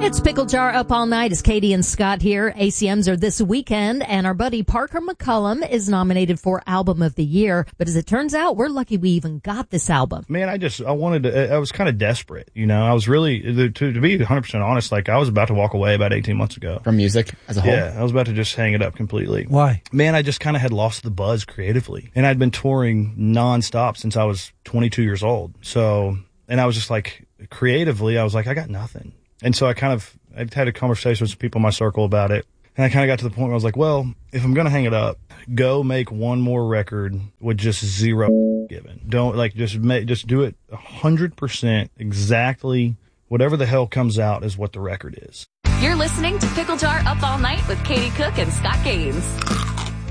It's Pickle Jar Up All Night. It's Katie and Scott here. ACMs are this weekend, and our buddy Parker McCullum is nominated for Album of the Year. But as it turns out, we're lucky we even got this album. Man, I was kind of desperate. You know, I was really, to be 100% honest, like I was about to walk away about 18 months ago. From music as a whole? Yeah, I was about to just hang it up completely. Why? Man, I just kind of had lost the buzz creatively. And I'd been touring nonstop since I was 22 years old. So, and I was just like, creatively, I was like, I got nothing. And so I had a conversation with some people in my circle about it. And I kind of got to the point where I was like, well, if I'm going to hang it up, go make one more record with just zero given. Don't just do it 100% exactly whatever the hell comes out is what the record is. You're listening to Pickle Jar Up All Night with Katie Cook and Scott Gaines.